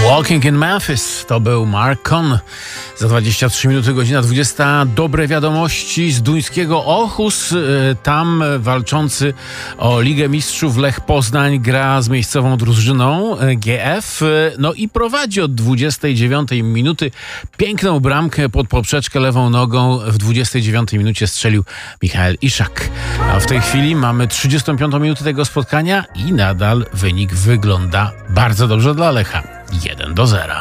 Walking in Memphis to był Mark Cohn. Za 23 minuty, godzina 20. Dobre wiadomości z duńskiego Aarhus. Tam walczący o Ligę Mistrzów Lech Poznań gra z miejscową drużyną GF. No i prowadzi od 29 minuty. Piękną bramkę pod poprzeczkę lewą nogą w 29 minucie strzelił Michael Iszak. A w tej chwili mamy 35 minutę tego spotkania i nadal wynik wygląda bardzo dobrze dla Lecha. 1-0.